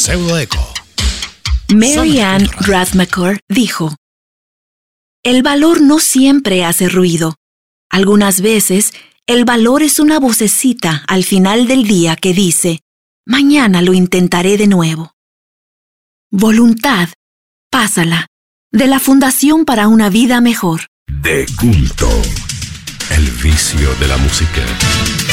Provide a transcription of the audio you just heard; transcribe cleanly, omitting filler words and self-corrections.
Pseudoeco. Mary Ann Rathmaker dijo: el valor no siempre hace ruido. Algunas veces, el valor es una vocecita al final del día que dice: mañana lo intentaré de nuevo. Voluntad, pásala, de la Fundación para una Vida Mejor. De culto. El vicio de la música.